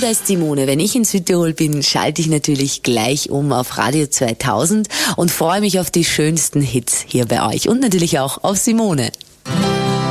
da ist Simone. Wenn ich in Südtirol bin, schalte ich natürlich gleich um auf Radio 2000 und freue mich auf die schönsten Hits hier bei euch und natürlich auch auf Simone.